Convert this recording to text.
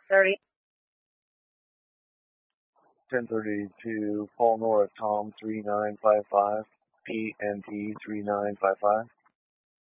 30. 1032 Paul North, Tom 3955, PNT 3955.